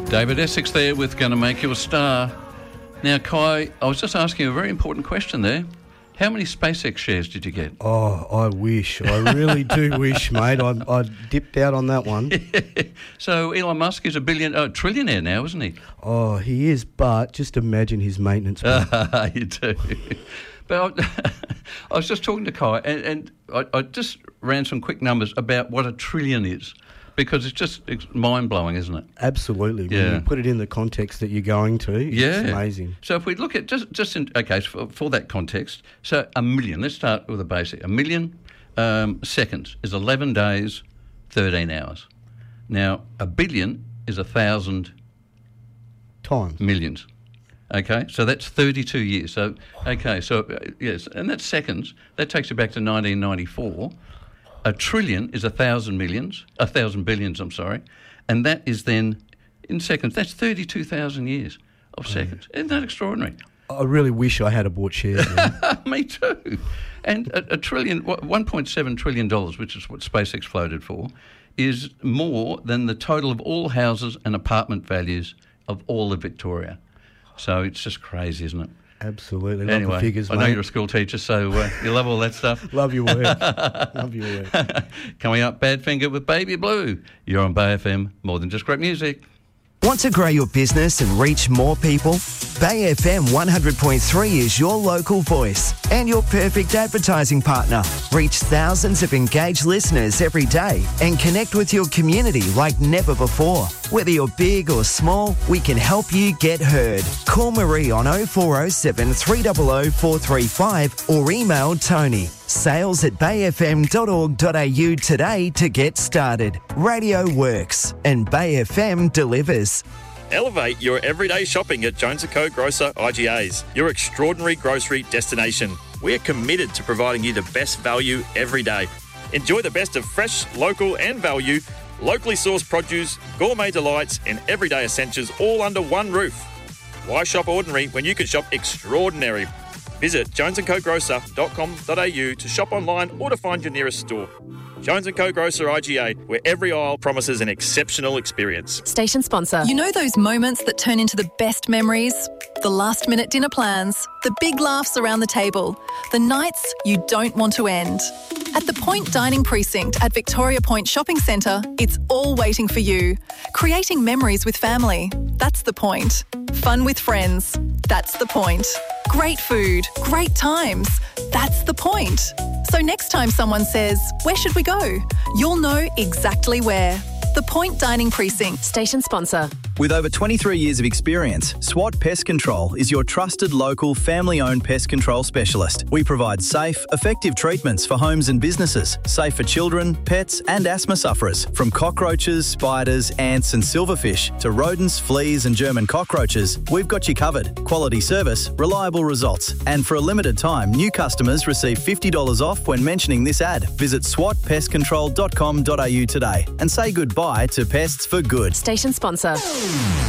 David Essex there with Gonna Make You a Star. Now, Kai, I was just asking you a very important question there. How many SpaceX shares did you get? Oh, I wish. I really do wish, mate. I dipped out on that one. So Elon Musk is a trillionaire now, isn't he? Oh, he is, but just imagine his maintenance bill. You do. But I was just talking to Kai, and I just ran some quick numbers about what a trillion is. Because it's mind-blowing, isn't it? Absolutely. Yeah. When you put it in the context that you're going to, it's amazing. So if we look at for that context, so a million, let's start with a basic. A million seconds is 11 days, 13 hours. Now, a billion is 1,000 times. Millions. Okay, so that's 32 years. So, yes, and that's seconds. That takes you back to 1994. A trillion is 1,000 billions, and that is then, in seconds, that's 32,000 years of seconds. Isn't that extraordinary? I really wish I had bought shares. Me too. And a trillion, $1.7 trillion, which is what SpaceX floated for, is more than the total of all houses and apartment values of all of Victoria. So it's just crazy, isn't it? Absolutely. Anyway, love the figures, I know you're a school teacher, so you love all that stuff. Love your work. Love your work. Coming up, Badfinger with Baby Blue. You're on Bay FM, more than just great music. Want to grow your business and reach more people? Bay FM 100.3 is your local voice and your perfect advertising partner. Reach thousands of engaged listeners every day and connect with your community like never before. Whether you're big or small, we can help you get heard. Call Marie on 0407 300 435 or email Tony. sales@bayfm.org.au today to get started. Radio works and Bay FM delivers. Elevate your everyday shopping at Jones & Co Grocer IGAs, your extraordinary grocery destination. We are committed to providing you the best value every day. Enjoy the best of fresh, local and value, locally sourced produce, gourmet delights and everyday essentials all under one roof. Why shop ordinary when you can shop extraordinary? Visit jonesandcogrocer.com.au to shop online or to find your nearest store. Jones & Co Grocer IGA, where every aisle promises an exceptional experience. Station sponsor. You know those moments that turn into the best memories? The last-minute dinner plans, the big laughs around the table, the nights you don't want to end. At the Point Dining Precinct at Victoria Point Shopping Centre, it's all waiting for you. Creating memories with family, that's the point. Fun with friends, that's the point. Great food, great times, that's the point. So next time someone says, "Where should we go?" you'll know exactly where. The Point Dining Precinct. Station sponsor. With over 23 years of experience, SWAT Pest Control is your trusted local family-owned pest control specialist. We provide safe, effective treatments for homes and businesses, safe for children, pets and asthma sufferers. From cockroaches, spiders, ants and silverfish to rodents, fleas and German cockroaches, we've got you covered. Quality service, reliable results. And for a limited time, new customers receive $50 off when mentioning this ad. Visit swatpestcontrol.com.au today and say goodbye to pests for good. Station sponsor.